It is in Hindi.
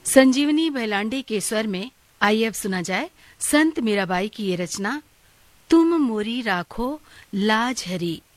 संजीवनी बैलांडे के स्वर में आइए अब सुना जाए संत मीराबाई की ये रचना, तुम मोरी राखो लाज हरी।